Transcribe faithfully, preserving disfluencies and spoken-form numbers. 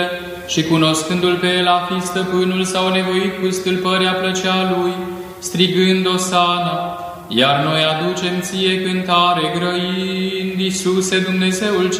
și cunoscându-l pe el a fi stăpânul s-au nevoit cu stâlpărea plăcea lui, strigând Osana, iar noi aducem ție cântare grăind, Iisuse Dumnezeul